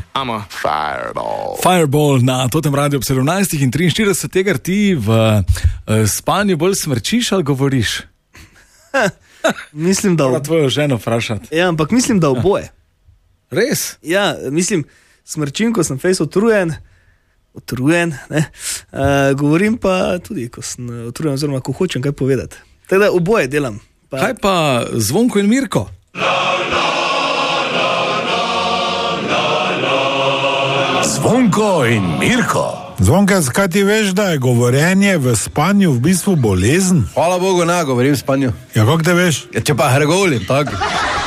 Fireball na Totem Radio ob 17:43, tega ti v spanju bolj smrčiš ali govoriš? Mislim, da... Moram tvojo ženo vprašati. Ja, ampak mislim, da oboje. Res? Ja, mislim, smrčim, ko sem fejs utrujen, ne? Govorim pa tudi, ko sem utrujen, oziroma ko hočem kaj povedati. Tako da oboje delam. Kaj pa Zvonko in Mirko? Zvonko in Mirko. Zvonka, zakaj ti veš, da je govorjenje v spanju v bistvu bolezen? Hvala Bogu, govorim v spanju. Ja, kako te veš? Ja, če pa hrgolim, tako.